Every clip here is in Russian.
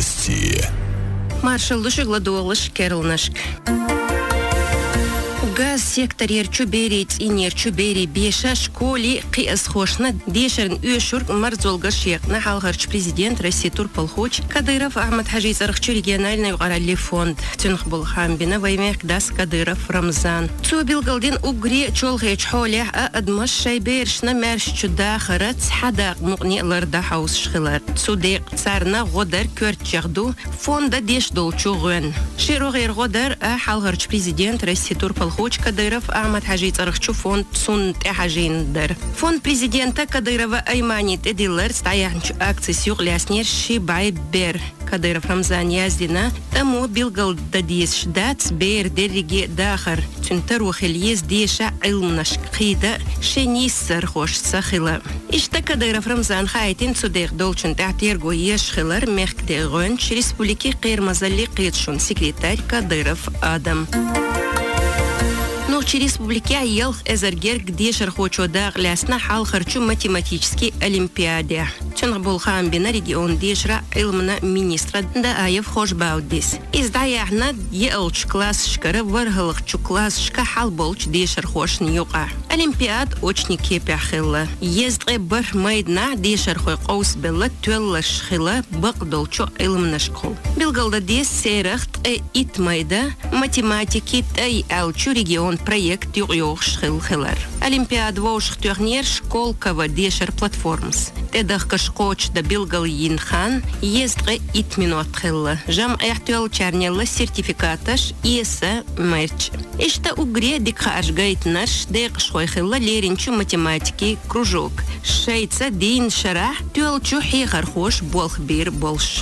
Новости. Маршал Лышегладуолыш Керлнашк. Газ сектор ерчуберить и нерчубери беша школе қиыз хошна дешерн үйшург марзолга шеқна халгарч президент России Турпалхоч Кадыров Ахмад Хажиз Архчу региональный угорали фонд Тюнх Булхамбина ваймех дас Кадыров Рамзан. Цу билгалдин угри чолгеч холе адмаш шайбершна мерш чудахарат хадак мугни ларда хаус шхилар. Цудек царна годар кёртчагду фонда деш долчугын. Широгер годар халгарч президент России Турпалхоч Кадыров Ахмад Хажиз Архчу фонд сун тяжин дар. Фонд президента Кадырова Айманит эдилер стоянч акции сюрляснер шибай бер. Кадыров Рамзан яздина тому билгал дадис шдац бер дериге дахар. Тюнтару хельез деша илмнаш қида шенисер хош сахила. Ишта Кадыров Рамзан хайтин цудех долчун тятергу ешхилар мехкдегонч республики Кырмазали Кытшун секретарь Кадыров Адам. Ночи республики ел эзергер где шерхочу да глясна хал харчу математический олимпиаде. Чон булхан бина регион дешра илмна министра да аев хошбаудис. Издаяхна елч класс шкара варгалчу класс шка хал болч дешер хош ньюка. Олимпиад очни кепяхила. Ездре бар майдна дешер хой қаус белла туэлла шхила бақдолчу илмна школ. Билгалда дес серахт ит майда математики тай алчу регион проект юг шхилхилар. Олимпиад вош турнир школкова дешер платформс. Тедах кашкоч да билгал йинхан ездре ит минут хилла. Жам эхтуэл чарнелла сертификаташ иеса мерч. Ишта угре дикхаш гайт наш дек шхойхилла леринчу математики кружок. Шейца дин шарах туэлчу хихархош болхбир больш.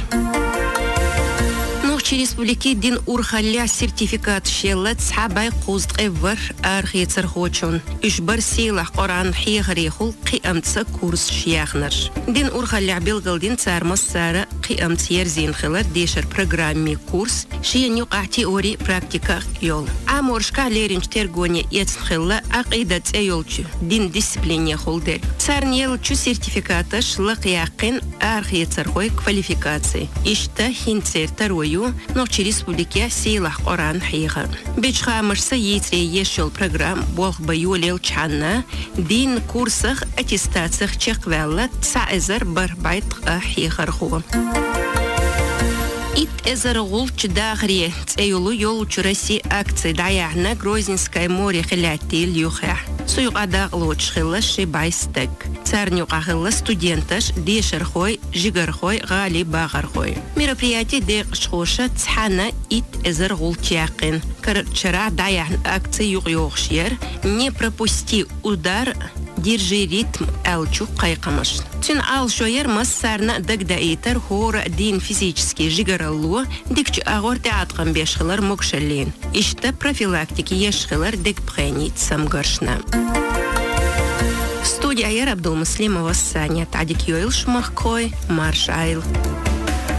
Республики дин урхаля сертификат шеллет сабай кузд эвер архицер хочун. Ишбар силах Коран хихарихул қиамца курс шияхнар. Дин урхаля билгал дин цармас сара қиамц ерзин хилар дешер программи курс шиян юқа теории практика йол. Аморшка леринч тергоне ецн хилла ақидат эйолчу дин дисциплине холдер. Царн елчу сертификаташ лақияқин архицер хой квалификации. Ишта хинцер тарою Ночи республики силах Коран хиха. Бичха марса етре ешел программ болх баюлел чанна дин курсах аттестациях чеквелла цаэзер барбайт хихарху. Ит эзаргул чдагри цеюлу ёлчу России акции даяхна Грозненское море хилятил юха. Суюгада лучхила шибайстек. Царню ахилла студенташ дешерхой, жигархой, гали багархой. Мероприятие дешхоша цхана ит эзаргул чякин. Карчара даяхна акции югшер. Не пропусти удар. Держи ритм алчу кайкамаш. Тин ал шоер массарна дагдаитер хора дин физический жигараллу дикч агор театрам бешхилар мокшалин. Ишта профилактики ешхилар декпхенит самгаршна. Студия Абдулмуслимова Саня Тадик Йоил Шмахкой Маршайл.